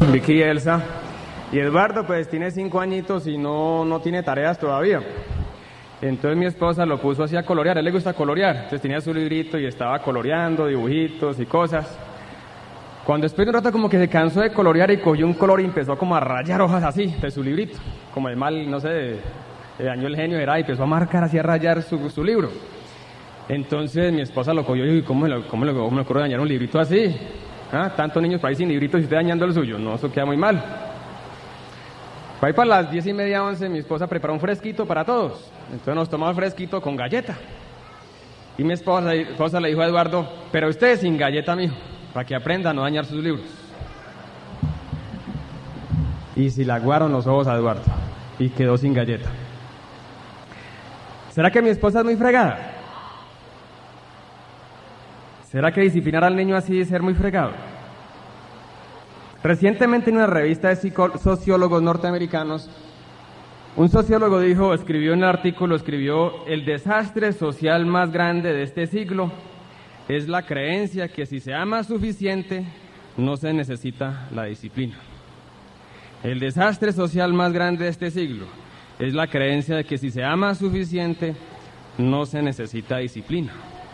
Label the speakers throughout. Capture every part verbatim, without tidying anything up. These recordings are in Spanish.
Speaker 1: Vicky y Elsa. Y Eduardo pues tiene cinco añitos y no, no tiene tareas todavía. Entonces mi esposa lo puso así a colorear, a él le gusta colorear. Entonces tenía su librito y estaba coloreando, dibujitos y cosas. Cuando después de un rato como que se cansó de colorear y cogió un color y empezó como a rayar hojas así de su librito. Como de mal, no sé, le dañó el genio, era, y empezó a marcar así, a rayar su, su libro. Entonces mi esposa lo cogió y dijo, ¿cómo me lo, cómo, lo, cómo me ocurre dañar un librito así? ¿Ah? Tantos niños por ahí sin libritos y usted dañando el suyo. No, eso queda muy mal. Por ahí para las diez y media, once, mi esposa preparó un fresquito para todos. Entonces nos tomamos el fresquito con galleta. Y mi esposa, esposa le dijo a Eduardo, pero usted sin galleta, mijo, para que aprenda a no dañar sus libros. Y se le aguaron los ojos a Eduardo y quedó sin galleta. ¿Será que mi esposa es muy fregada? ¿Será que disciplinar al niño así es ser muy fregado? Recientemente en una revista de sociólogos norteamericanos, un sociólogo dijo, escribió en el artículo, escribió, el desastre social más grande de este siglo es la creencia que si se ama suficiente, no se necesita la disciplina. El desastre social más grande de este siglo es la creencia de que si se ama suficiente, no se necesita disciplina.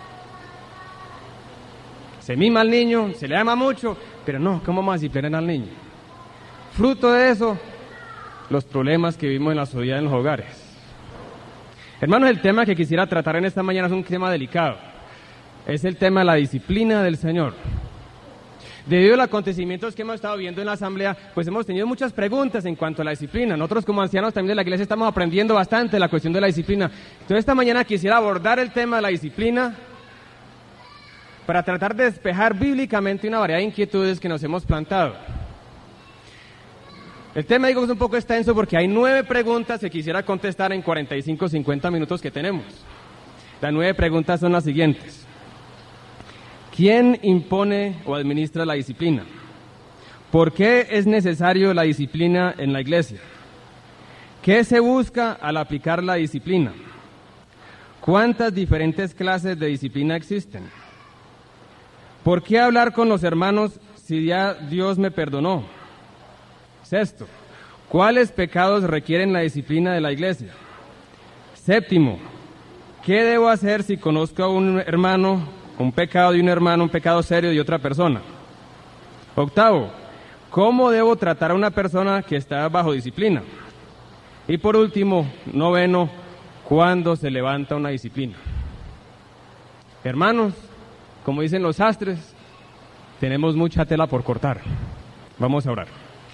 Speaker 1: Se mima al niño, se le ama mucho, pero no, ¿cómo vamos a disciplinar al niño? Fruto de eso, los problemas que vivimos en la sociedad, en los hogares. Hermanos, el tema que quisiera tratar en esta mañana es un tema delicado. Es el tema de la disciplina del Señor. Debido a los acontecimientos que hemos estado viendo en la asamblea, pues hemos tenido muchas preguntas en cuanto a la disciplina. Nosotros como ancianos también de la iglesia estamos aprendiendo bastante la cuestión de la disciplina. Entonces esta mañana quisiera abordar el tema de la disciplina para tratar de despejar bíblicamente una variedad de inquietudes que nos hemos plantado. El tema, digo, es un poco extenso porque hay nueve preguntas que quisiera contestar en cuarenta y cinco, cincuenta minutos que tenemos. Las nueve preguntas son las siguientes. ¿Quién impone o administra la disciplina? ¿Por qué es necesario la disciplina en la iglesia? ¿Qué se busca al aplicar la disciplina? ¿Cuántas diferentes clases de disciplina existen? ¿Por qué hablar con los hermanos si ya Dios me perdonó? Sexto, ¿cuáles pecados requieren la disciplina de la iglesia? Séptimo, ¿qué debo hacer si conozco a un hermano, un pecado de un hermano, un pecado serio de otra persona? Octavo, ¿cómo debo tratar a una persona que está bajo disciplina? Y por último, noveno, ¿cuándo se levanta una disciplina? Hermanos, como dicen los sastres, tenemos mucha tela por cortar. Vamos a orar.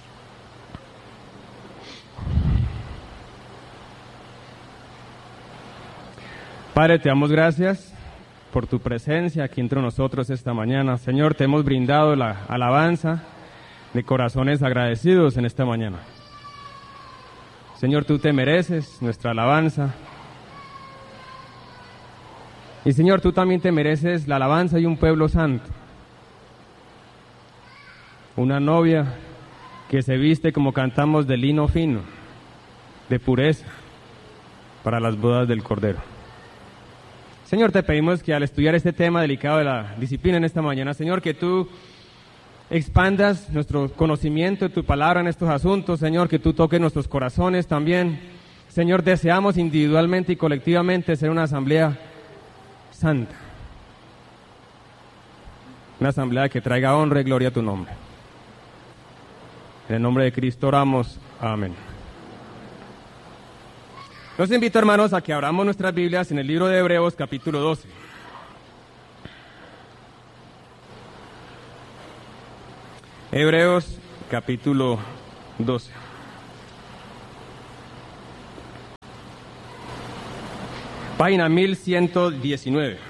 Speaker 1: Padre, te damos gracias por tu presencia aquí entre nosotros esta mañana. Señor, te hemos brindado la alabanza de corazones agradecidos en esta mañana. Señor, tú te mereces nuestra alabanza. Y Señor, tú también te mereces la alabanza de un pueblo santo. Una novia que se viste como cantamos de lino fino, de pureza, para las bodas del Cordero. Señor, te pedimos que al estudiar este tema delicado de la disciplina en esta mañana, Señor, que tú expandas nuestro conocimiento de tu palabra en estos asuntos, Señor, que tú toques nuestros corazones también. Señor, deseamos individualmente y colectivamente ser una asamblea santa, una asamblea que traiga honra y gloria a tu nombre. En el nombre de Cristo oramos, amén. Los invito, hermanos, a que abramos nuestras Biblias en el libro de Hebreos, capítulo doce. Hebreos, capítulo doce. Página mil ciento diecinueve.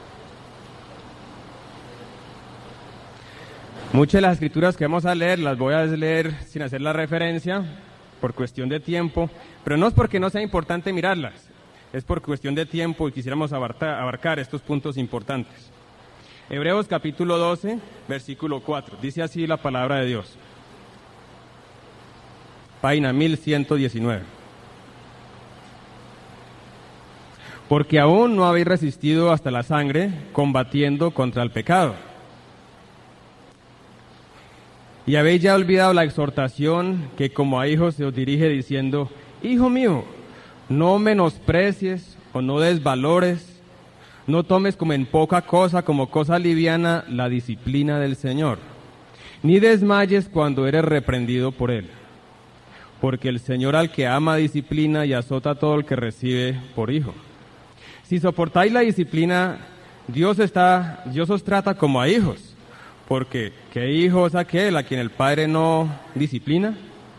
Speaker 1: Muchas de las escrituras que vamos a leer las voy a leer sin hacer la referencia, por cuestión de tiempo, pero no es porque no sea importante mirarlas, es por cuestión de tiempo y quisiéramos abarcar, abarcar estos puntos importantes. Hebreos capítulo doce, versículo cuatro, dice así la palabra de Dios. Página mil ciento diecinueve. Porque aún no habéis resistido hasta la sangre, combatiendo contra el pecado. Y habéis ya olvidado la exhortación que como a hijos se os dirige diciendo, hijo mío, no menosprecies o no desvalores, no tomes como en poca cosa, como cosa liviana, la disciplina del Señor, ni desmayes cuando eres reprendido por Él. Porque el Señor al que ama disciplina y azota a todo el que recibe por hijo. Si soportáis la disciplina, Dios está, Dios os trata como a hijos. Porque, ¿qué hijo es aquel a quien el Padre no disciplina?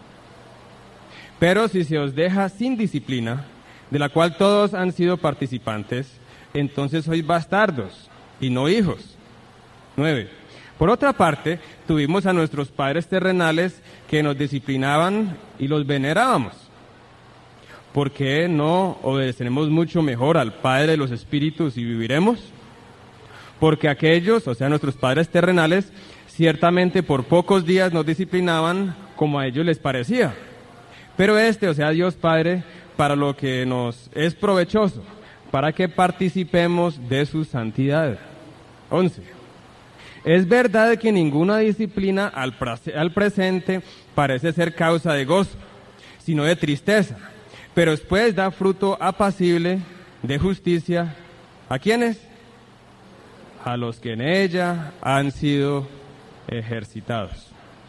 Speaker 1: Pero si se os deja sin disciplina, de la cual todos han sido participantes, entonces sois bastardos y no hijos. Nueve. Por otra parte, tuvimos a nuestros padres terrenales que nos disciplinaban y los venerábamos. ¿Por qué no obedeceremos mucho mejor al Padre de los Espíritus y viviremos? Porque aquellos, o sea, nuestros padres terrenales, ciertamente por pocos días nos disciplinaban como a ellos les parecía. Pero este, o sea, Dios Padre, para lo que nos es provechoso, para que participemos de su santidad. Once. Es verdad que ninguna disciplina al, al presente parece ser causa de gozo, sino de tristeza, pero después da fruto apacible de justicia. ¿A quiénes? A los que en ella han sido ejercitados.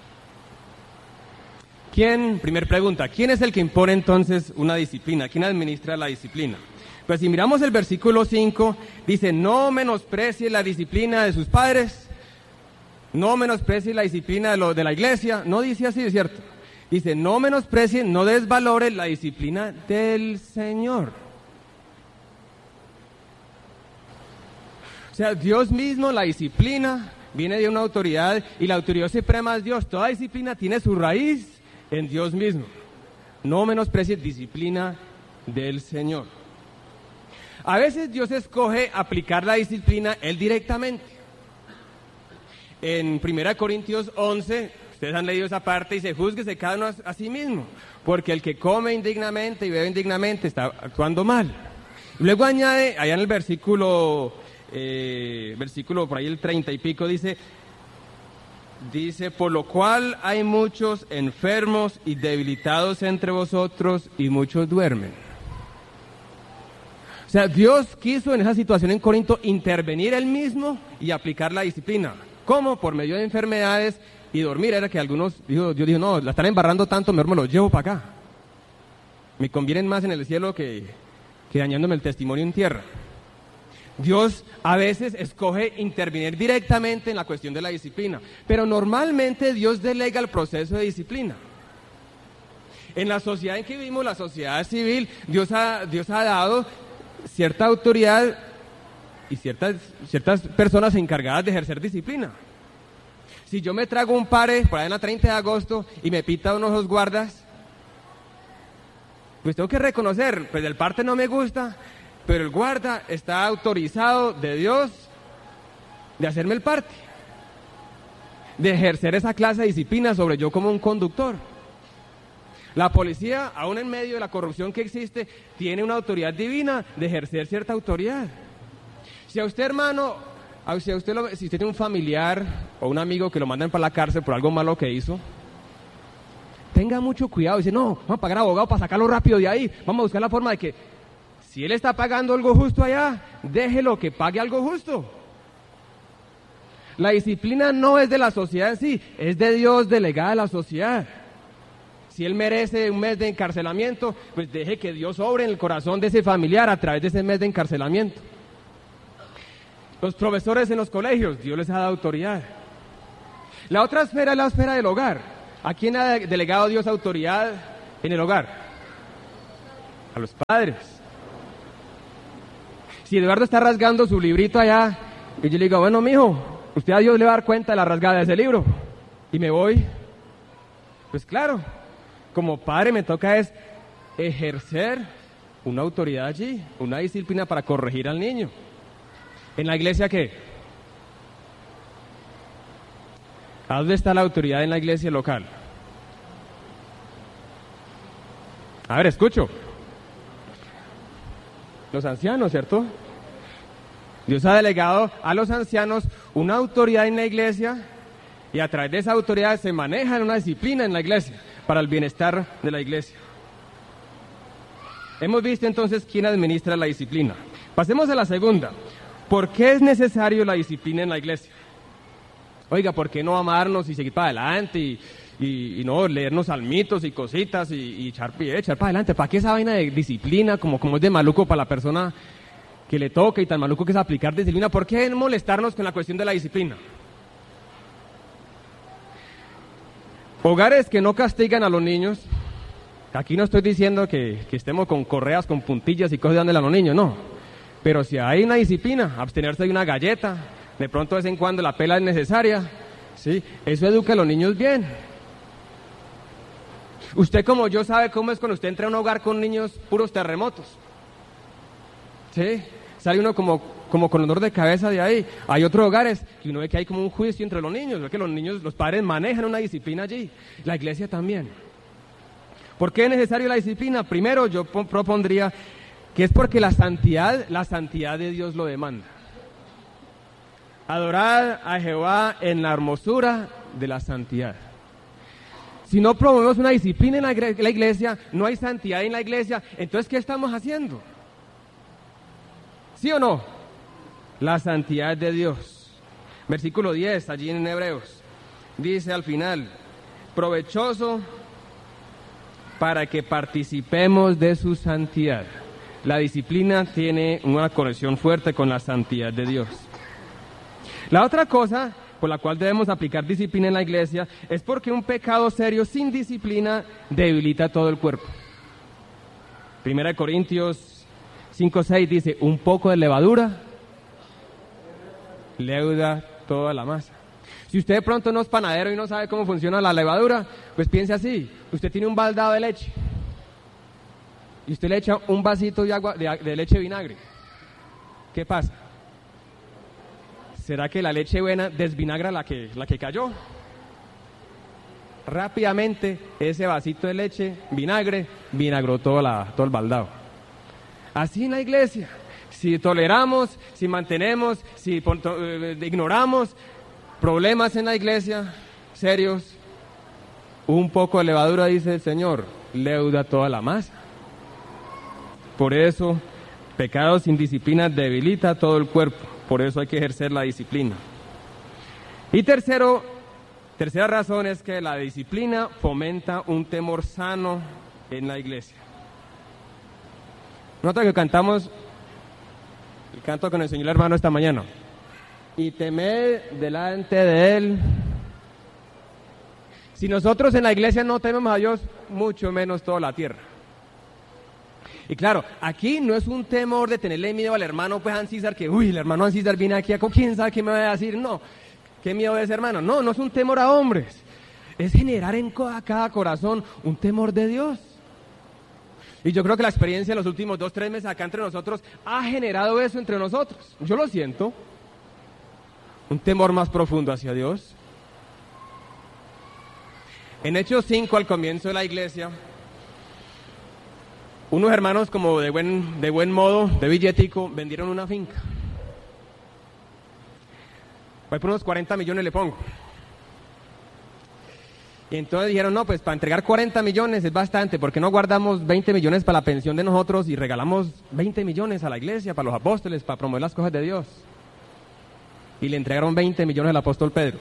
Speaker 1: ¿Quién, primer pregunta, quién es el que impone entonces una disciplina? ¿Quién administra la disciplina? Pues si miramos el versículo cinco, dice, no menosprecie la disciplina de sus padres, no menosprecie la disciplina de, lo, de la iglesia, no dice así, ¿cierto? Dice, no menosprecie, no desvalore la disciplina del Señor. O sea, Dios mismo, la disciplina, viene de una autoridad y la autoridad suprema es Dios. Toda disciplina tiene su raíz en Dios mismo. No menosprecie disciplina del Señor. A veces Dios escoge aplicar la disciplina Él directamente. En primera Corintios once, ustedes han leído esa parte, dice, júzguese cada uno a sí mismo, porque el que come indignamente y bebe indignamente está actuando mal. Luego añade, allá en el versículo... Eh, versículo por ahí el treinta y pico dice, dice, por lo cual hay muchos enfermos y debilitados entre vosotros y muchos duermen. O sea, Dios quiso en esa situación en Corinto intervenir Él mismo y aplicar la disciplina. ¿Cómo? Por medio de enfermedades y dormir. Era que algunos, dijo, yo digo, no, la están embarrando tanto, mejor me los llevo para acá. Me convienen más en el cielo que, que dañándome el testimonio en tierra. Dios a veces escoge intervenir directamente en la cuestión de la disciplina, pero normalmente Dios delega el proceso de disciplina. En la sociedad en que vivimos, la sociedad civil, Dios ha, Dios ha dado cierta autoridad y ciertas, ciertas personas encargadas de ejercer disciplina. Si yo me trago un pare por ahí en la treinta de agosto y me pita uno de los guardas, pues tengo que reconocer, pues el parte no me gusta, pero el guarda está autorizado de Dios de hacerme el parte, de ejercer esa clase de disciplina sobre yo como un conductor. La policía, aún en medio de la corrupción que existe, tiene una autoridad divina de ejercer cierta autoridad. Si a usted, hermano, a usted, a usted lo, si usted tiene un familiar o un amigo que lo mandan para la cárcel por algo malo que hizo, tenga mucho cuidado. Dice, no, vamos a pagar abogado para sacarlo rápido de ahí. Vamos a buscar la forma de que si él está pagando algo justo allá, déjelo que pague algo justo. La disciplina no es de la sociedad en sí, es de Dios delegada a la sociedad. Si él merece un mes de encarcelamiento, pues deje que Dios obre en el corazón de ese familiar a través de ese mes de encarcelamiento. Los profesores en los colegios, Dios les ha dado autoridad. La otra esfera es la esfera del hogar. ¿A quién ha delegado Dios autoridad en el hogar? A los padres. Si Eduardo está rasgando su librito allá, y yo le digo, bueno, mijo, usted a Dios le va a dar cuenta de la rasgada de ese libro, y me voy, pues claro, como padre me toca es ejercer una autoridad allí, una disciplina para corregir al niño. ¿En la iglesia qué? ¿A dónde está la autoridad en la iglesia local? A ver, escucho. Los ancianos, ¿cierto? Dios ha delegado a los ancianos una autoridad en la iglesia Y a través de esa autoridad se maneja una disciplina en la iglesia, para el bienestar de la iglesia. Hemos visto entonces quién administra la disciplina. Pasemos a la segunda. ¿Por qué es necesario la disciplina en la iglesia? Oiga, ¿por qué no amarnos y seguir para adelante y, y, y no leernos salmitos y cositas y, y echar pie, echar para adelante? ¿Para qué esa vaina de disciplina como, como es de maluco para la persona que le toca y tan maluco que es aplicar disciplina? ¿Por qué molestarnos con la cuestión de la disciplina? Hogares que no castigan a los niños, aquí no estoy diciendo que, que estemos con correas, con puntillas y cosas dándole a los niños, no. Pero si hay una disciplina, abstenerse de una galleta, de pronto de vez en cuando la pela es necesaria, ¿sí? Eso educa a los niños bien. Usted como yo sabe cómo es cuando usted entra a un hogar con niños puros terremotos, ¿sí? Sale uno como, como con dolor de cabeza de ahí. Hay otros hogares que uno ve que hay como un juicio entre los niños, ve que los niños, los padres manejan una disciplina allí, la iglesia también. ¿Por qué es necesaria la disciplina? Primero yo propondría que es porque la santidad, la santidad de Dios lo demanda. Adorar a Jehová en la hermosura de la santidad. Si no promovemos una disciplina en la iglesia, no hay santidad en la iglesia, entonces ¿qué estamos haciendo? ¿Sí o no? La santidad de Dios. Versículo diez, allí en Hebreos, dice al final, provechoso para que participemos de su santidad. La disciplina tiene una conexión fuerte con la santidad de Dios. La otra cosa por la cual debemos aplicar disciplina en la iglesia es porque un pecado serio sin disciplina debilita todo el cuerpo. Primera de Corintios cinco seis dice, un poco de levadura leuda toda la masa. Si usted de pronto no es panadero y no sabe cómo funciona la levadura, pues piense así, usted tiene un baldado de leche y usted le echa un vasito de agua de, de leche vinagre. ¿Qué pasa? ¿Será que la leche buena desvinagra la que, la que cayó? Rápidamente ese vasito de leche, vinagre, vinagró todo, la, todo el baldado. Así en la iglesia, si toleramos, si mantenemos, si eh, ignoramos problemas en la iglesia, serios, un poco de levadura, dice el Señor, leuda toda la masa. Por eso, pecado sin disciplina debilita todo el cuerpo. Por eso hay que ejercer la disciplina. Y tercero, tercera razón es que la disciplina fomenta un temor sano en la iglesia. Nota que cantamos el canto que nos enseñó el hermano esta mañana. Y temed delante de él. Si nosotros en la iglesia no tememos a Dios, mucho menos toda la tierra. Y claro, aquí no es un temor de tenerle miedo al hermano, pues Ancísar, que uy, el hermano Ancísar viene aquí, ¿con quién sabe qué me va a decir? No, qué miedo de ese hermano. No, no es un temor a hombres. Es generar en cada corazón un temor de Dios. Y yo creo que la experiencia de los últimos dos, tres meses acá entre nosotros ha generado eso entre nosotros. Yo lo siento. Un temor más profundo hacia Dios. En Hechos cinco, al comienzo de la iglesia, unos hermanos como de buen, de buen modo, de billetico, vendieron una finca. Voy por unos cuarenta millones le pongo. Y entonces dijeron, no, pues para entregar cuarenta millones es bastante, ¿por qué no guardamos veinte millones para la pensión de nosotros y regalamos veinte millones a la iglesia, para los apóstoles, para promover las cosas de Dios? Y le entregaron veinte millones al apóstol Pedro.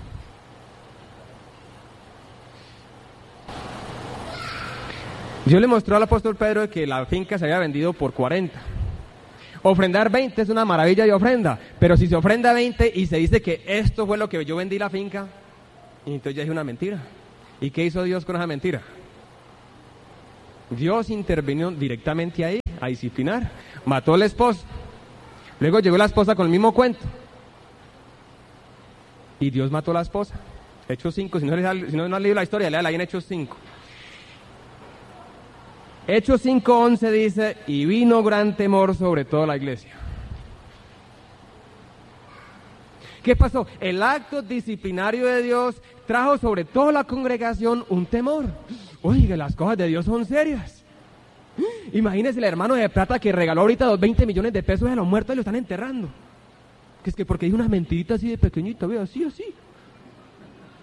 Speaker 1: Dios le mostró al apóstol Pedro que la finca se había vendido por cuarenta. Ofrendar veinte es una maravilla de ofrenda, pero si se ofrenda veinte y se dice que esto fue lo que yo vendí la finca, entonces ya es una mentira. ¿Y qué hizo Dios con esa mentira? Dios intervino directamente ahí, a disciplinar, mató al esposo. Luego llegó la esposa con el mismo cuento. Y Dios mató a la esposa. Hechos cinco, si no, si no, no han leído la historia, léala ahí en Hechos cinco. Hechos cinco once dice, y vino gran temor sobre toda la iglesia. ¿Qué pasó? El acto disciplinario de Dios trajo sobre toda la congregación un temor. Oiga, las cosas de Dios son serias. Imagínese el hermano de plata que regaló ahorita los veinte millones de pesos a los muertos y lo están enterrando. Que es que porque hay una mentirita así de pequeñita, vea, así, así.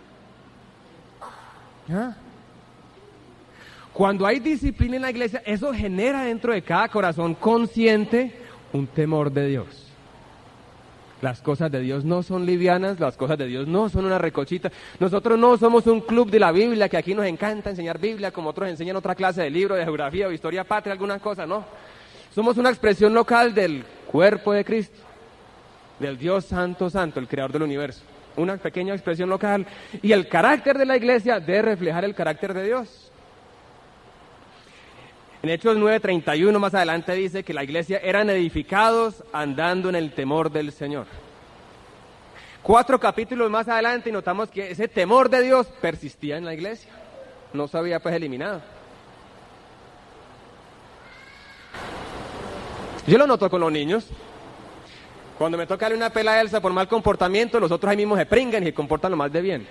Speaker 1: ¿Ah? Cuando hay disciplina en la iglesia, eso genera dentro de cada corazón consciente un temor de Dios. Las cosas de Dios no son livianas, las cosas de Dios no son una recochita. Nosotros no somos un club de la Biblia, que aquí nos encanta enseñar Biblia, como otros enseñan otra clase de libro, de geografía o historia patria, alguna cosa, no. Somos una expresión local del cuerpo de Cristo, del Dios Santo Santo, el creador del universo. Una pequeña expresión local. Y el carácter de la iglesia debe reflejar el carácter de Dios. En Hechos nueve treinta y uno más adelante dice que la iglesia eran edificados andando en el temor del Señor. Cuatro capítulos más adelante y notamos que ese temor de Dios persistía en la iglesia. No se había pues eliminado. Yo lo noto con los niños. Cuando me toca darle una pela a Elsa por mal comportamiento, los otros ahí mismos se pringan y se comportan lo más de bien.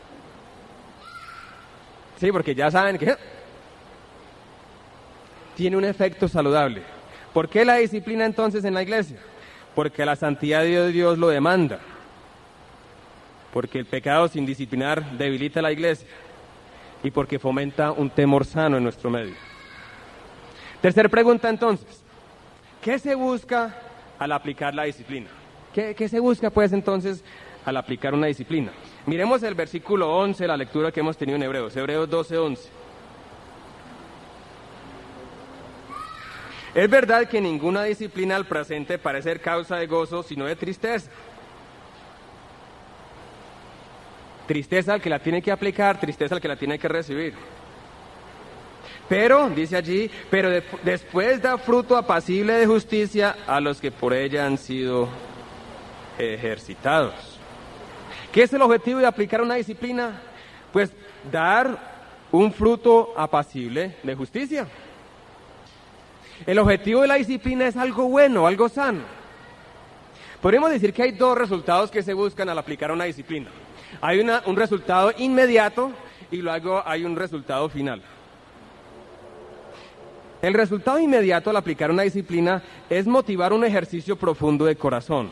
Speaker 1: Sí, porque ya saben que tiene un efecto saludable. ¿Por qué la disciplina entonces en la iglesia? Porque la santidad de Dios lo demanda. Porque el pecado sin disciplinar debilita la iglesia. Y porque fomenta un temor sano en nuestro medio. Tercera pregunta entonces. ¿Qué se busca al aplicar la disciplina? ¿Qué, qué se busca pues entonces al aplicar una disciplina? Miremos el versículo once, la lectura que hemos tenido en Hebreos, Hebreos doce once. Es verdad que ninguna disciplina al presente parece ser causa de gozo, sino de tristeza. Tristeza al que la tiene que aplicar, tristeza al que la tiene que recibir. Pero, dice allí, pero de, después da fruto apacible de justicia a los que por ella han sido ejercitados. ¿Qué es el objetivo de aplicar una disciplina? Pues dar un fruto apacible de justicia. El objetivo de la disciplina es algo bueno, algo sano. Podríamos decir que hay dos resultados que se buscan al aplicar una disciplina. Hay una, un resultado inmediato y luego hay un resultado final. El resultado inmediato al aplicar una disciplina es motivar un ejercicio profundo de corazón.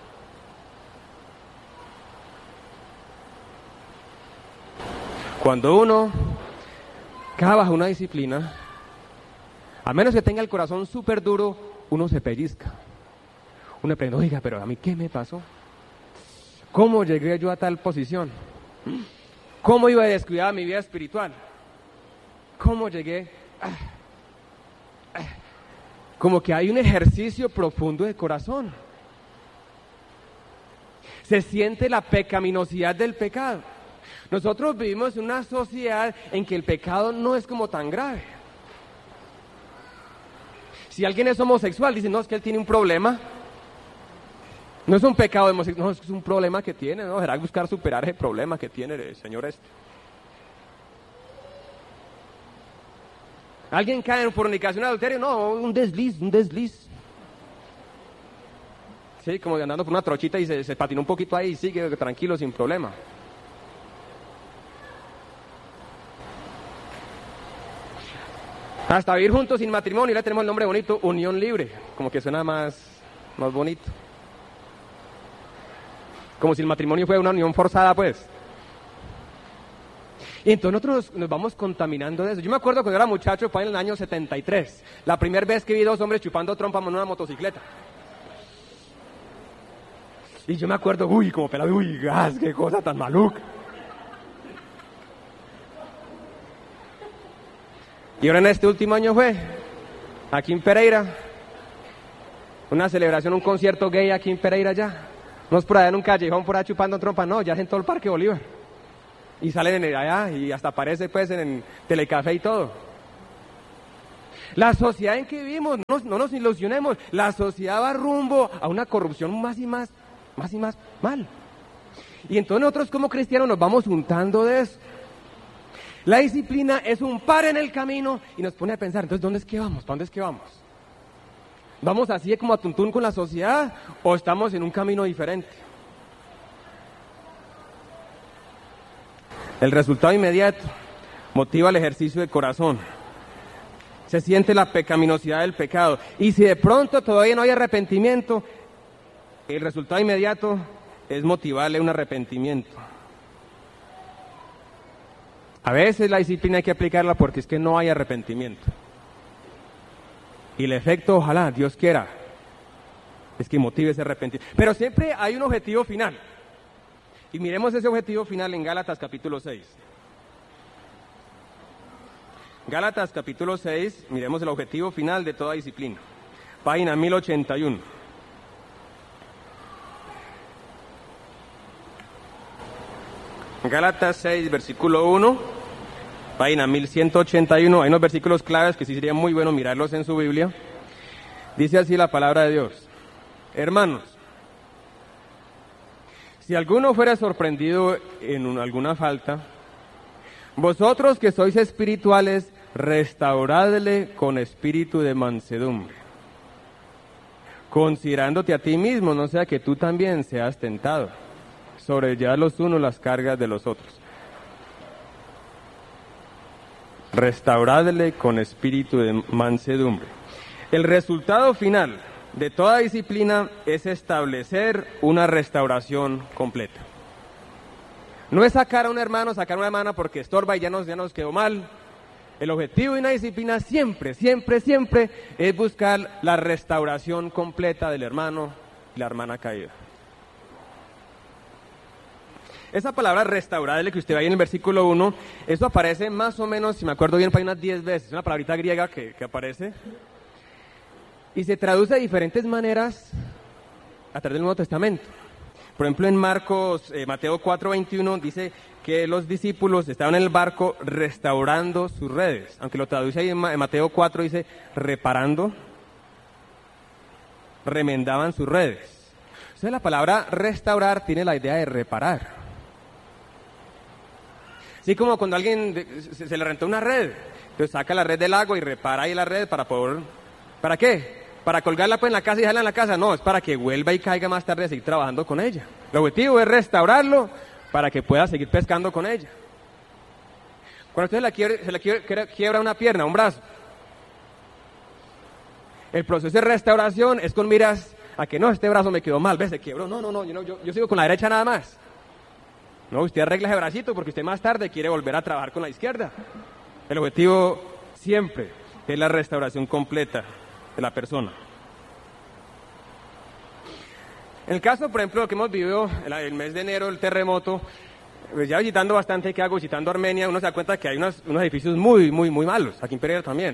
Speaker 1: Cuando uno cae bajo una disciplina, a menos que tenga el corazón súper duro, uno se pellizca. Uno pregunta, oiga, pero a mí ¿qué me pasó? ¿Cómo llegué yo a tal posición? ¿Cómo iba a descuidar mi vida espiritual? ¿Cómo llegué? Ah. Como que hay un ejercicio profundo de corazón. Se siente la pecaminosidad del pecado. Nosotros vivimos en una sociedad en que el pecado no es como tan grave. Si alguien es homosexual, dice, no, es que él tiene un problema. No es un pecado de homosexual, no, es que es un problema que tiene, no, será buscar superar ese problema que tiene el señor este. Alguien cae en fornicación, adulterio, no, un desliz, un desliz. Sí, como andando por una trochita y se, se patinó un poquito ahí y sigue tranquilo, sin problema. Hasta vivir juntos sin matrimonio, ya tenemos el nombre bonito, unión libre, como que suena más, más bonito. Como si el matrimonio fuera una unión forzada, pues. Y entonces nosotros nos vamos contaminando de eso. Yo me acuerdo cuando era muchacho, fue en el año setenta y tres, la primera vez que vi dos hombres chupando trompa en una motocicleta. Y yo me acuerdo, uy, como pelado, uy, gas, qué cosa tan maluca. Y ahora en este último año fue, aquí en Pereira, una celebración, un concierto gay aquí en Pereira ya. No es por allá en un callejón, por allá chupando trompa, no, ya es en todo el Parque Bolívar. Y salen en el allá y hasta aparece pues en el Telecafé y todo. La sociedad en que vivimos, no nos, no nos ilusionemos, la sociedad va rumbo a una corrupción más y más, más y más mal. Y entonces nosotros como cristianos nos vamos juntando de eso. La disciplina es un par en el camino y nos pone a pensar, entonces ¿dónde es que vamos? ¿Para dónde es que vamos? ¿Vamos así como a tuntún con la sociedad o estamos en un camino diferente? El resultado inmediato motiva el ejercicio de corazón. Se siente la pecaminosidad del pecado. Y si de pronto todavía no hay arrepentimiento, el resultado inmediato es motivarle un arrepentimiento. A veces la disciplina hay que aplicarla porque es que no hay arrepentimiento. Y el efecto, ojalá, Dios quiera, es que motive ese arrepentimiento. Pero siempre hay un objetivo final. Y miremos ese objetivo final en Gálatas capítulo seis. Gálatas capítulo seis, miremos el objetivo final de toda disciplina. Página mil ochenta y uno. Gálatas seis, versículo uno, página mil ciento ochenta y uno. Hay unos versículos claves que sí sería muy bueno mirarlos en su Biblia. Dice así la palabra de Dios: hermanos, si alguno fuera sorprendido en un- alguna falta, vosotros que sois espirituales, restauradle con espíritu de mansedumbre, considerándote a ti mismo, no sea que tú también seas tentado. Sobrellevad los unos las cargas de los otros. Restauradle con espíritu de mansedumbre. El resultado final de toda disciplina es establecer una restauración completa. No es sacar a un hermano, sacar a una hermana porque estorba y ya nos, ya nos quedó mal. El objetivo de una disciplina siempre, siempre, siempre es buscar la restauración completa del hermano y la hermana caída. Esa palabra restaurarle que usted ve ahí en el versículo uno, eso aparece más o menos, si me acuerdo bien, para unas diez veces. Es una palabrita griega que, que aparece. Y se traduce de diferentes maneras a través del Nuevo Testamento. Por ejemplo, en Marcos, eh, Mateo cuatro veintiuno dice que los discípulos estaban en el barco restaurando sus redes. Aunque lo traduce ahí en, Ma- en Mateo cuatro, dice reparando, remendaban sus redes. Entonces la palabra restaurar tiene la idea de reparar. Así como cuando a alguien de- se, se le rentó una red, entonces saca la red del agua y repara ahí la red para poder... ¿Para qué? ¿Para colgarla pues en la casa y dejarla en la casa? No, es para que vuelva y caiga más tarde a seguir trabajando con ella. El objetivo es restaurarlo para que pueda seguir pescando con ella. Cuando usted se le quiebra, se le quiebra, quiebra una pierna, un brazo, el proceso de restauración es con miras a que no, este brazo me quedó mal, ¿ves? Se quebró. No, no, no, yo, no yo, yo sigo con la derecha nada más. No, usted arregla ese bracito porque usted más tarde quiere volver a trabajar con la izquierda. El objetivo siempre es la restauración completa de la persona. En el caso, por ejemplo, que hemos vivido el, el mes de enero, el terremoto, pues ya visitando bastante, ¿qué hago? Visitando Armenia, uno se da cuenta que hay unos, unos edificios muy, muy, muy malos, aquí en Pereira también.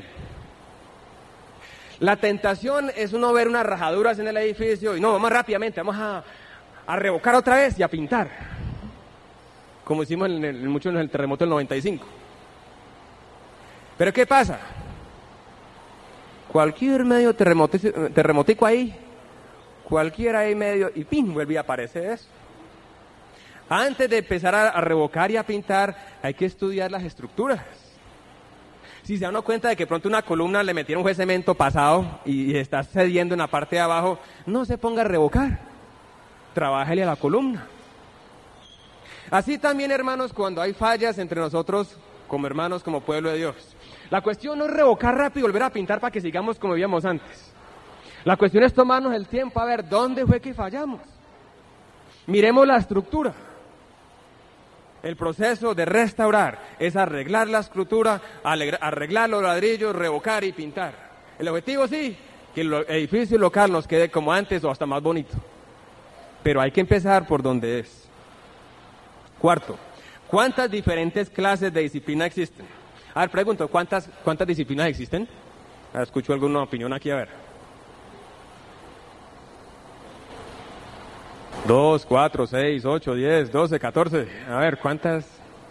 Speaker 1: La tentación es uno ver unas rajaduras en el edificio y no, vamos rápidamente, vamos a, a revocar otra vez y a pintar, como hicimos en, el, en mucho en el terremoto del noventa y cinco. Pero ¿qué pasa? Cualquier medio terremotico, terremotico ahí, cualquiera ahí medio, y ¡pim!, vuelve a aparecer eso. Antes de empezar a, a revocar y a pintar, hay que estudiar las estructuras. Si se dan cuenta de que pronto una columna le metieron un cemento pasado y, y está cediendo en la parte de abajo, no se ponga a revocar, trabájele a la columna. Así también, hermanos, cuando hay fallas entre nosotros como hermanos, como pueblo de Dios. La cuestión no es revocar rápido y volver a pintar para que sigamos como vivíamos antes. La cuestión es tomarnos el tiempo a ver dónde fue que fallamos. Miremos la estructura. El proceso de restaurar es arreglar la estructura, arreglar los ladrillos, revocar y pintar. El objetivo sí, que el edificio local nos quede como antes o hasta más bonito. Pero hay que empezar por donde es. Cuarto, ¿cuántas diferentes clases de disciplina existen? A ver, pregunto, ¿cuántas, cuántas disciplinas existen? A ver, escucho alguna opinión aquí, a ver. Dos, cuatro, seis, ocho, diez, doce, catorce. A ver, ¿cuántas?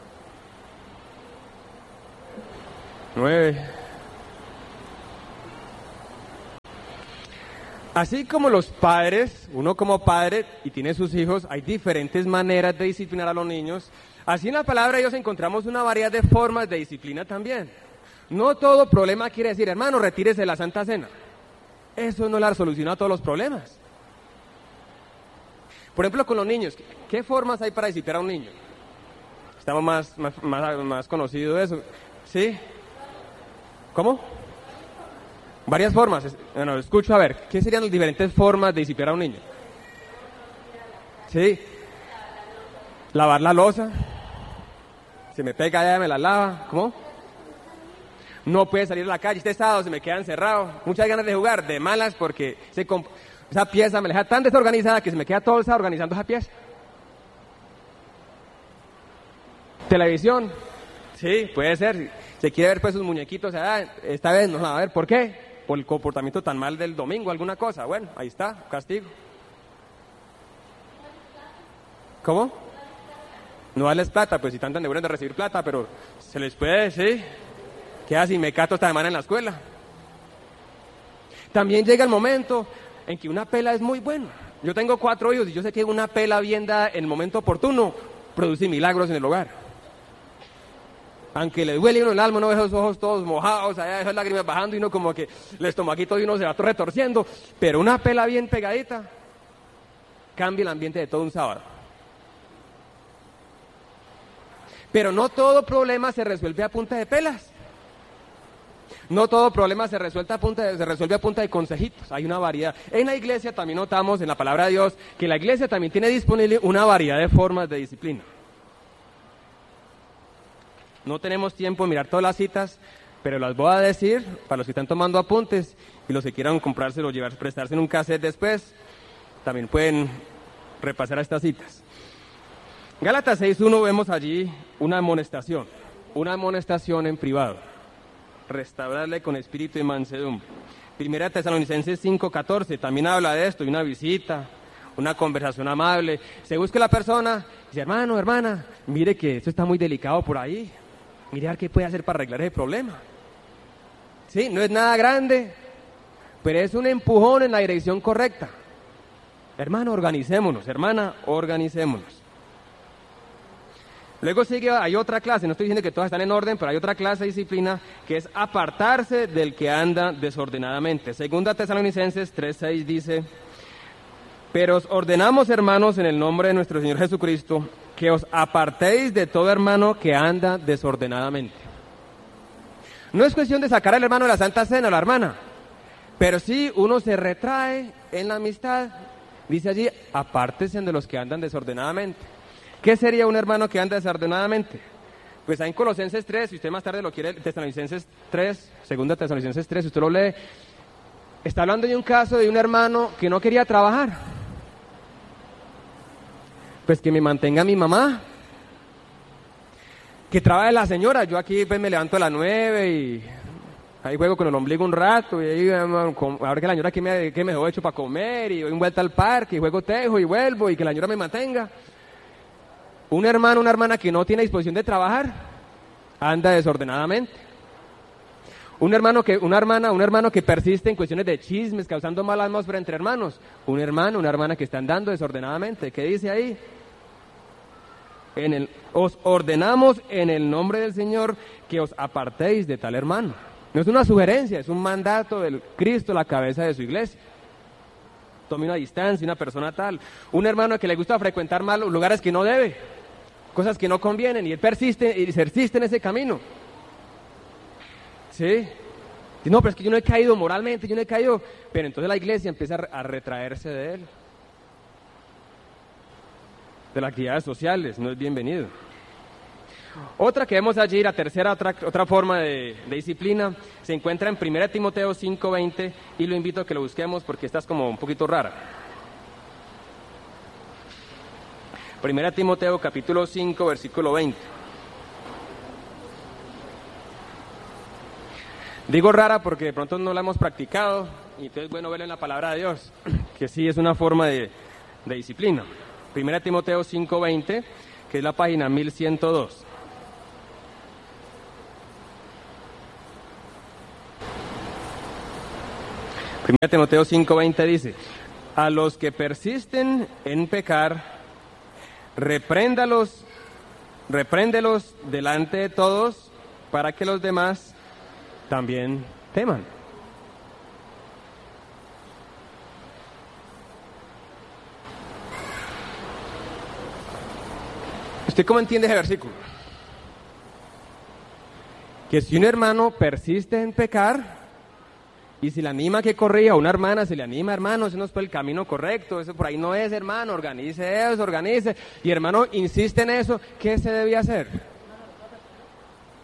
Speaker 1: Nueve. Así como los padres, uno como padre y tiene sus hijos, hay diferentes maneras de disciplinar a los niños. Así en la palabra de Dios encontramos una variedad de formas de disciplina también. No todo problema quiere decir, hermano, retírese de la Santa Cena. Eso no la soluciona a todos los problemas. Por ejemplo, con los niños, ¿qué formas hay para disciplinar a un niño? Estamos más, más, más, más conocidos de eso. ¿Sí? ¿Cómo? Varias formas. Bueno, escucho a ver, ¿qué serían las diferentes formas de disciplinar a un niño? ¿Sí? Lavar la loza. Se me pega allá, me la lava. ¿Cómo? No puede salir a la calle. Este sábado se me queda encerrado. Muchas ganas de jugar, de malas, porque se comp- esa pieza me la deja tan desorganizada que se me queda todo el sábado organizando esa pieza. Televisión. Sí, puede ser. Se quiere ver pues sus muñequitos. Ah, esta vez no va a ver. ¿Por qué? Por el comportamiento tan mal del domingo, alguna cosa. Bueno, ahí está, castigo. ¿Cómo? No darles plata, pues si tanto deberían de recibir plata, pero se les puede, sí. Queda sin mecato esta semana en la escuela. También llega el momento en que una pela es muy buena. Yo tengo cuatro hijos y yo sé que una pela bien dada en el momento oportuno produce milagros en el hogar. Aunque le duele uno el alma, uno ve esos ojos todos mojados, allá esas lágrimas bajando y uno como que el estomaquito de uno se va retorciendo, pero una pela bien pegadita cambia el ambiente de todo un sábado. Pero no todo problema se resuelve a punta de pelas. No todo problema se resuelve a punta de, se resuelve a punta de consejitos. Hay una variedad. En la iglesia también notamos en la palabra de Dios que la iglesia también tiene disponible una variedad de formas de disciplina. No tenemos tiempo de mirar todas las citas, pero las voy a decir para los que están tomando apuntes y los que quieran comprárselo, llevar, prestarse en un cassette después, también pueden repasar a estas citas. Gálatas seis uno vemos allí una amonestación, una amonestación en privado. Restaurarle con espíritu y mansedumbre. Primera Tesalonicenses cinco catorce también habla de esto, de una visita, una conversación amable. Se busca la persona, dice, hermano, hermana, mire que esto está muy delicado por ahí. Mire a ver qué puede hacer para arreglar ese problema. Sí, no es nada grande, pero es un empujón en la dirección correcta. Hermano, organicémonos, hermana, organicémonos. Luego sigue, hay otra clase, no estoy diciendo que todas están en orden, pero hay otra clase de disciplina que es apartarse del que anda desordenadamente. Segunda Tesalonicenses tres seis dice, pero os ordenamos, hermanos, en el nombre de nuestro Señor Jesucristo, que os apartéis de todo hermano que anda desordenadamente. No es cuestión de sacar al hermano de la Santa Cena o la hermana, pero sí uno se retrae en la amistad. Dice allí, apártense de los que andan desordenadamente. ¿Qué sería un hermano que anda desordenadamente? Pues ahí en Colosenses tres, si usted más tarde lo quiere, Tesalonicenses tres, segunda Tesalonicenses tres, si usted lo lee, está hablando de un caso de un hermano que no quería trabajar. Pues que me mantenga mi mamá, que trabaje la señora. Yo aquí pues me levanto a las nueve y ahí juego con el ombligo un rato y ahí a ver que la señora que me, que me dejó hecho para comer y doy un vuelta al parque y juego tejo y vuelvo y que la señora me mantenga. Un hermano, una hermana que no tiene disposición de trabajar, anda desordenadamente. Un hermano que, una hermana, un hermano que persiste en cuestiones de chismes, causando mala atmósfera entre hermanos. Un hermano, una hermana que está andando desordenadamente. ¿Qué dice ahí? En el, os ordenamos en el nombre del Señor que os apartéis de tal hermano. No es una sugerencia, es un mandato del Cristo, la cabeza de su iglesia. Tome una distancia, una persona tal. Un hermano que le gusta frecuentar malos lugares que no debe, cosas que no convienen, y él persiste y persiste en ese camino. ¿Sí? No, pero es que yo no he caído moralmente, yo no he caído. Pero entonces la iglesia empieza a retraerse de él. De las actividades sociales, no es bienvenido. Otra que vemos allí, la tercera, otra, otra forma de, de disciplina, se encuentra en primera Timoteo cinco veinte, y lo invito a que lo busquemos porque esta es como un poquito rara. primera Timoteo capítulo cinco, versículo veinte. Digo rara porque de pronto no la hemos practicado, y entonces es bueno verlo en la palabra de Dios, que sí es una forma de, de disciplina. primera Timoteo cinco veinte, que es la página mil ciento dos. primera Timoteo cinco veinte dice, a los que persisten en pecar, repréndalos, repréndelos delante de todos, para que los demás también teman. ¿Usted cómo entiende ese versículo? Que si un hermano persiste en pecar, y si le anima que corrija, a una hermana se le anima, hermano, ese no es por el camino correcto, eso por ahí no es, hermano, organice eso, organice, y hermano insiste en eso, ¿qué se debía hacer?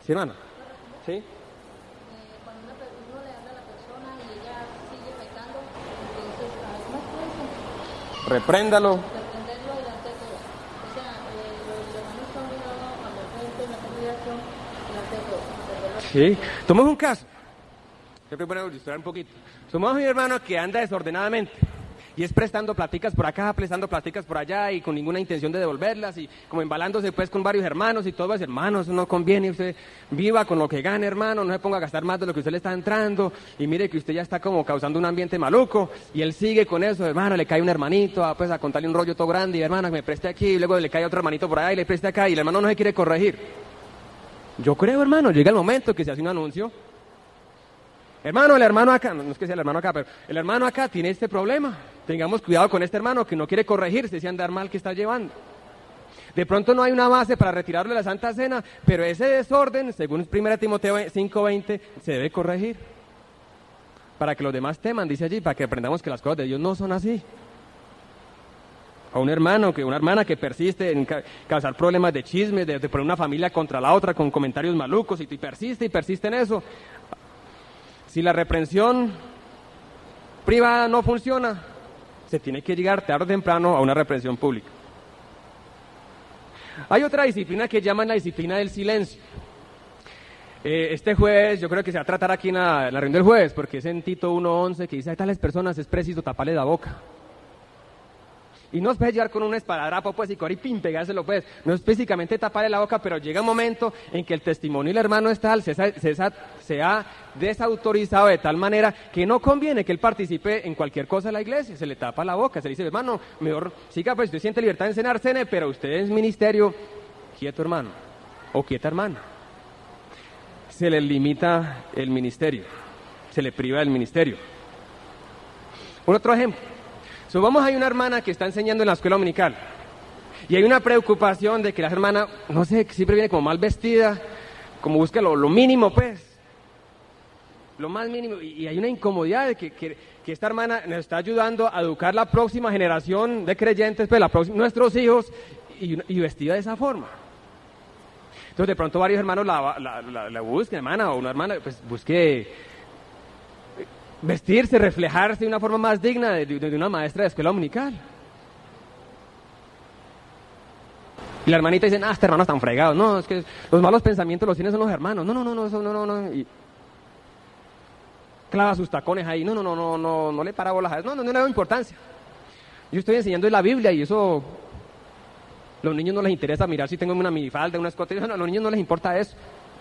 Speaker 1: Sí, hermana. Sí.
Speaker 2: Eh, cuando una per- uno le habla a la persona y ella sigue pecando, entonces, a ver, ¿cómo es eso?
Speaker 1: Repréndalo.
Speaker 2: Reprenderlo delante de todos. O sea, eh, los hermanos son obligados a hablar frente en la congregación delante de todos. Reprenderlo.
Speaker 1: Sí. Tomemos un caso. Siempre voy a ilustrar un poquito. Somos un hermano que anda desordenadamente y es prestando platicas por acá, prestando platicas por allá y con ninguna intención de devolverlas y como embalándose pues con varios hermanos y todo, es hermanos, no conviene, usted viva con lo que gane, hermano, no se ponga a gastar más de lo que usted le está entrando y mire que usted ya está como causando un ambiente maluco y él sigue con eso, hermano, le cae un hermanito a, pues a contarle un rollo todo grande y hermano, que me preste aquí y luego le cae otro hermanito por allá y le preste acá y el hermano no se quiere corregir. Yo creo, hermano, llega el momento que se hace un anuncio. Hermano, el hermano acá, no es que sea el hermano acá, pero el hermano acá tiene este problema. Tengamos cuidado con este hermano que no quiere corregirse, ese andar mal que está llevando. De pronto no hay una base para retirarlo de la Santa Cena, pero ese desorden, según primera Timoteo cinco veinte, se debe corregir. Para que los demás teman, dice allí, para que aprendamos que las cosas de Dios no son así. O un hermano, que una hermana que persiste en ca- causar problemas de chismes, de, de poner una familia contra la otra con comentarios malucos y, y persiste y persiste en eso. Si la reprensión privada no funciona, se tiene que llegar tarde o temprano a una reprensión pública. Hay otra disciplina que llaman la disciplina del silencio. Eh, este jueves, yo creo que se va a tratar aquí en la, en la reunión del jueves, porque es en Tito uno once que dice, a tales personas es preciso taparle la boca. Y no es puede llegar con un esparadrapo, pues, y coger y pim, pegárselo, pues. No es físicamente taparle la boca, pero llega un momento en que el testimonio del hermano es tal, se, se, se, se ha desautorizado de tal manera que no conviene que él participe en cualquier cosa de la iglesia. Se le tapa la boca, se le dice, hermano, mejor siga, pues, usted siente libertad de enseñar, cene, pero usted es ministerio, quieto, hermano, o quieta, hermana. Se le limita el ministerio, se le priva del ministerio. Un otro ejemplo. So, vamos, hay una hermana que está enseñando en la escuela dominical y hay una preocupación de que la hermana, no sé, siempre viene como mal vestida, como busca lo, lo mínimo, pues, lo más mínimo, y, y hay una incomodidad de que, que, que esta hermana nos está ayudando a educar la próxima generación de creyentes, pues, la próxima, nuestros hijos, y, y vestida de esa forma. Entonces, de pronto varios hermanos la, la, la, la busquen, hermana, o una hermana, pues, busque vestirse, reflejarse de una forma más digna de, de, de una maestra de escuela dominical. Y la hermanita dice, ah, este hermano están fregados. No, es que los malos pensamientos los tienen son los hermanos. No, no, no, no, eso no, no, no. Y clava sus tacones ahí. No, no, no, no, no, no le para bolas a eso. No, no, no le da importancia. Yo estoy enseñando en la Biblia y eso, los niños no les interesa mirar si tengo una minifalda, una escote. No, no, a los niños no les importa eso.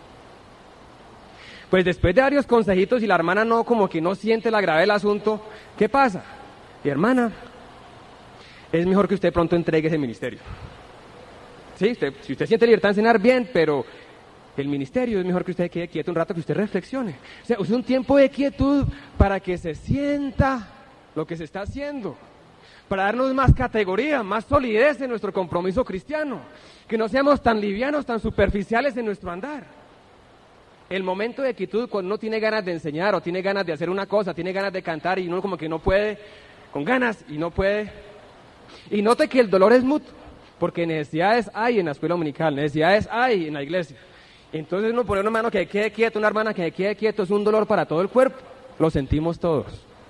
Speaker 1: Pues después de varios consejitos y la hermana no, como que no siente la gravedad del asunto, ¿qué pasa? Y hermana, es mejor que usted pronto entregue ese ministerio. Sí, usted, si usted siente libertad de enseñar, bien, pero el ministerio es mejor que usted quede quieto un rato, que usted reflexione. O sea, es un tiempo de quietud para que se sienta lo que se está haciendo, para darnos más categoría, más solidez en nuestro compromiso cristiano, que no seamos tan livianos, tan superficiales en nuestro andar. El momento de quietud, cuando uno tiene ganas de enseñar o tiene ganas de hacer una cosa, tiene ganas de cantar y uno como que no puede, con ganas y no puede. Y note que el dolor es mutuo, porque necesidades hay en la escuela dominical, necesidades hay en la iglesia. Entonces uno pone una mano que quede quieto, una hermana que quede quieto, es un dolor para todo el cuerpo, lo sentimos todos.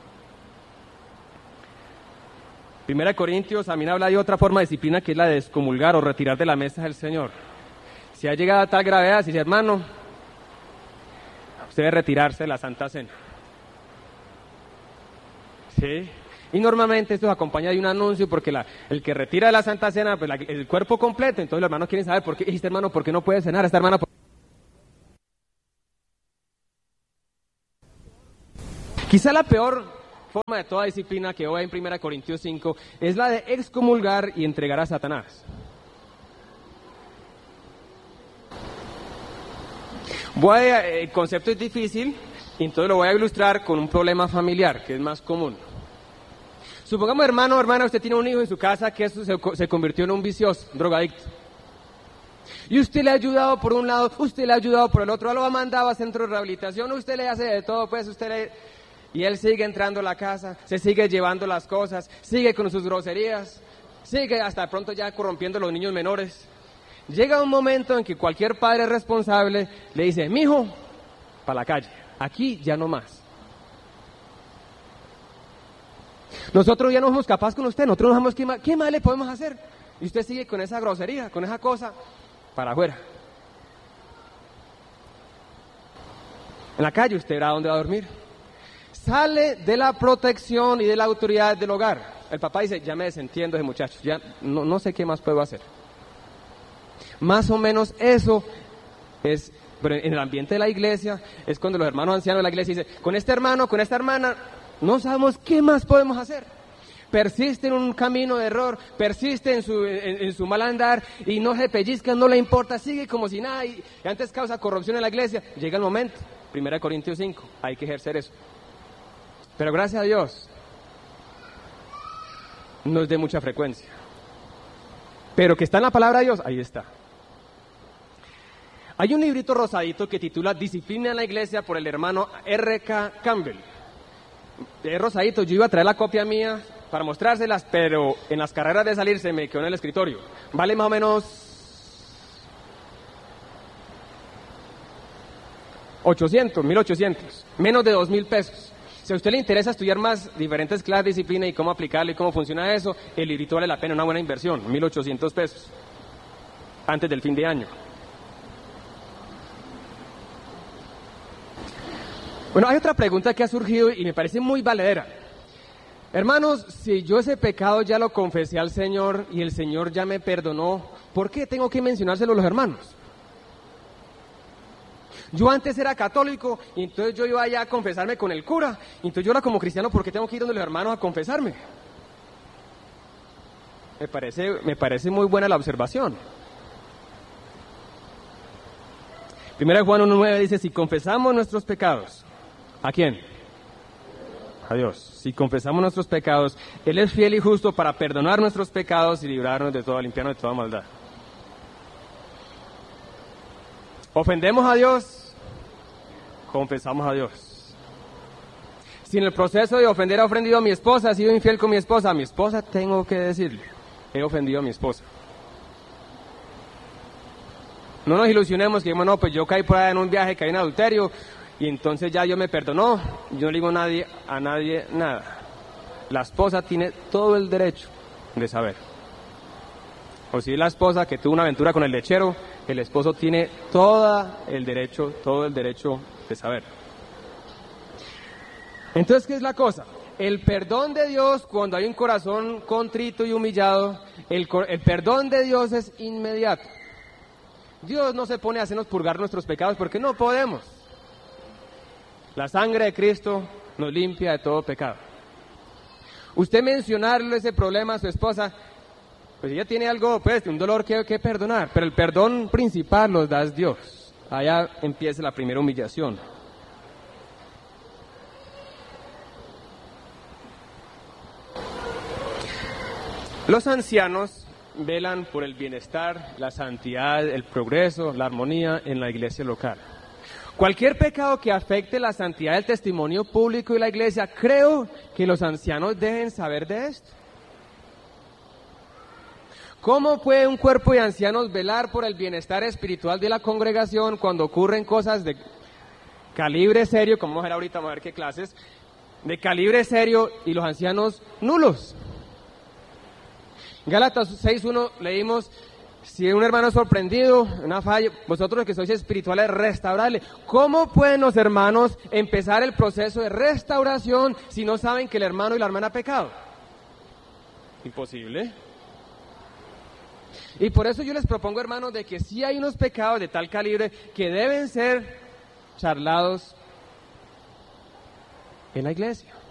Speaker 1: Primera Corintios, a mí me habla de otra forma de disciplina que es la de excomulgar o retirar de la mesa del Señor. Si ha llegado a tal gravedad, si dice, hermano, usted debe retirarse de la Santa Cena. ¿Sí? Y normalmente esto se acompaña de un anuncio porque la, el que retira de la Santa Cena, pues la, el cuerpo completo, entonces los hermanos quieren saber por qué, y este hermano, ¿por qué no puede cenar? Esta hermana, ¿por... Quizá la peor forma de toda disciplina que hoy en primera Corintios cinco es la de excomulgar y entregar a Satanás. Voy a, el concepto es difícil, y entonces lo voy a ilustrar con un problema familiar, que es más común. Supongamos, hermano o hermana, usted tiene un hijo en su casa que eso se, se convirtió en un vicioso, un drogadicto. Y usted le ha ayudado por un lado, usted le ha ayudado por el otro, lo ha mandado a centro de rehabilitación, usted le hace de todo, pues usted le... Y él sigue entrando a la casa, se sigue llevando las cosas, sigue con sus groserías, sigue hasta pronto ya corrompiendo a los niños menores. Llega un momento en que cualquier padre responsable le dice, mijo, para la calle, aquí ya no más. Nosotros ya no somos capaces con usted, nosotros no sabemos qué más, qué más le podemos hacer. Y usted sigue con esa grosería, con esa cosa, para afuera. En la calle usted verá dónde va a dormir. Sale de la protección y de la autoridad del hogar. El papá dice, ya me desentiendo de muchachos, ya no, no sé qué más puedo hacer. Más o menos eso es, pero en el ambiente de la iglesia, es cuando los hermanos ancianos de la iglesia dicen, con este hermano, con esta hermana, no sabemos qué más podemos hacer. Persiste en un camino de error, persiste en su, en, en su mal andar y no se pellizca, no le importa, sigue como si nada y, y antes causa corrupción en la iglesia. Llega el momento, primera de Corintios cinco, hay que ejercer eso. Pero gracias a Dios, no es de mucha frecuencia. Pero que está en la palabra de Dios, ahí está. Hay un librito rosadito que titula Disciplina en la Iglesia por el hermano R K Campbell. Es rosadito, yo iba a traer la copia mía para mostrárselas, pero en las carreras de salir se me quedó en el escritorio. Vale más o menos ochocientos, mil ochocientos, menos de dos mil pesos. Si a usted le interesa estudiar más diferentes clases de disciplina y cómo aplicarlo y cómo funciona eso, el librito vale la pena, una buena inversión, mil ochocientos pesos, antes del fin de año. Bueno, hay otra pregunta que ha surgido y me parece muy valedera. Hermanos, si yo ese pecado ya lo confesé al Señor y el Señor ya me perdonó, ¿por qué tengo que mencionárselo a los hermanos? Yo antes era católico y entonces yo iba allá a confesarme con el cura, y entonces yo era como cristiano, ¿por qué tengo que ir donde los hermanos a confesarme? Me parece, me parece muy buena la observación. Primera de Juan uno nueve dice, si confesamos nuestros pecados, ¿a quién? A Dios. Si confesamos nuestros pecados, Él es fiel y justo para perdonar nuestros pecados y librarnos de todo, limpiarnos de toda maldad. ¿Ofendemos a Dios? Confesamos a Dios. Si en el proceso de ofender he ofendido a mi esposa, he sido infiel con mi esposa, a mi esposa tengo que decirle, he ofendido a mi esposa. No nos ilusionemos que digamos, no, pues yo caí por ahí en un viaje, caí en adulterio, y entonces ya Dios me perdonó, yo no le digo a nadie, a nadie nada. La esposa tiene todo el derecho de saber. O si es la esposa que tuvo una aventura con el lechero, el esposo tiene todo el derecho, todo el derecho de saber. Entonces, ¿qué es la cosa? El perdón de Dios, cuando hay un corazón contrito y humillado, el, el perdón de Dios es inmediato. Dios no se pone a hacernos purgar nuestros pecados porque no podemos. La sangre de Cristo nos limpia de todo pecado. Usted mencionarle ese problema a su esposa, pues ella tiene algo, pues, un dolor que, que perdonar, pero el perdón principal lo da Dios. Allá empieza la primera humillación. Los ancianos velan por el bienestar, la santidad, el progreso, la armonía en la iglesia local. Cualquier pecado que afecte la santidad del testimonio público de la iglesia, creo que los ancianos deben saber de esto. ¿Cómo puede un cuerpo de ancianos velar por el bienestar espiritual de la congregación cuando ocurren cosas de calibre serio, como vamos a ver ahorita, vamos a ver qué clases, de calibre serio y los ancianos nulos? Gálatas seis uno leímos, si un hermano es sorprendido, una falla, vosotros que sois espirituales, restaurarle. ¿Cómo pueden los hermanos empezar el proceso de restauración si no saben que el hermano y la hermana ha pecado? Imposible. Y por eso yo les propongo, hermanos, de que sí hay unos pecados de tal calibre que deben ser charlados en la iglesia.